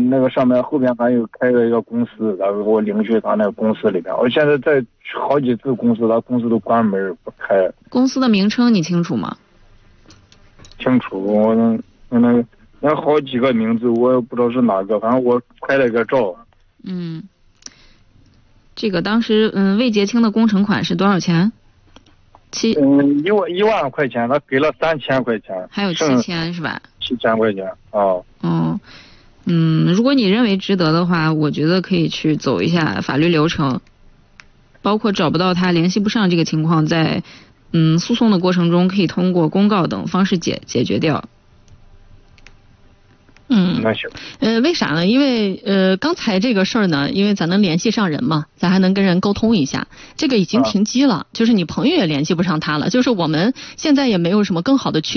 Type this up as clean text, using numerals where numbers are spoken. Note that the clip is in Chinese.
那个上面后边还有开了一个公司，然后我领取他那个公司里边，我现在在好几次公司，他公司都关门不开。 公司的名称你清楚吗？ 清楚，我那好几个名字，我也不知道是哪个，反正我拍了个照。 这个当时未结清的工程款是多少钱 ？1万块钱，他给了3000块钱， 还有7000是吧 ？7000块钱啊。 如果你认为值得的话，我觉得可以去走一下法律流程，包括找不到他联系不上这个情况，在诉讼的过程中可以通过公告等方式解决掉。 那行。 为啥呢？因为刚才这个事儿呢，因为咱能联系上人嘛，咱还能跟人沟通一下。这个已经停机了，就是你朋友也联系不上他了，就是我们现在也没有什么更好的渠道。